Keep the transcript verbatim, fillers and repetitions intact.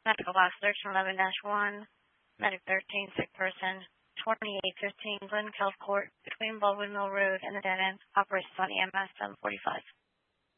Medical box thirteen eleven dash one, Medic thirteen, sick person, twenty-eight fifteen Glen Kelf Court, between Baldwin Mill Road and the dead end, operations on E M S seven forty-five.